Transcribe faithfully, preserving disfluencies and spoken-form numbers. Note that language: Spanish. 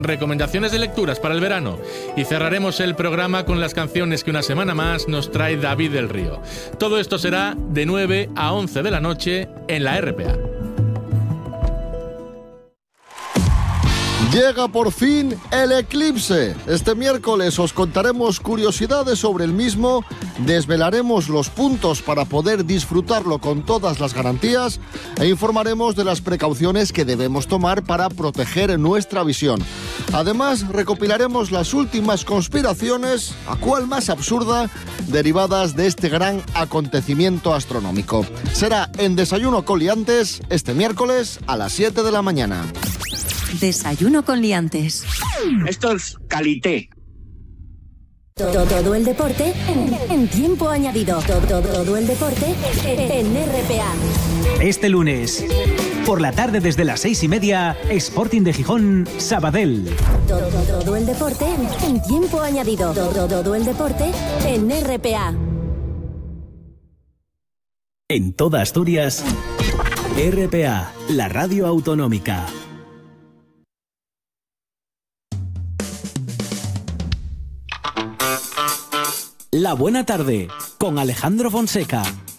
recomendaciones de lecturas para el verano y cerraremos el programa con las canciones que una semana más nos trae David del Río. Todo esto será de nueve a once de la noche en la R P A. Llega por fin el eclipse. Este miércoles os contaremos curiosidades sobre el mismo, desvelaremos los puntos para poder disfrutarlo con todas las garantías e informaremos de las precauciones que debemos tomar para proteger nuestra visión. Además, recopilaremos las últimas conspiraciones, a cual más absurda, derivadas de este gran acontecimiento astronómico. Será en Desayuno con Liantes este miércoles a las siete de la mañana. Desayuno con Liantes. Esto es calité. Todo, todo el deporte en, en tiempo añadido. Todo, todo, todo el deporte en R P A. Este lunes, por la tarde desde las seis y media, Sporting de Gijón, Sabadell. Todo, todo el deporte en tiempo añadido. Todo, todo el deporte en R P A. En toda Asturias, R P A, la radio autonómica. La buena tarde con Alejandro Fonseca.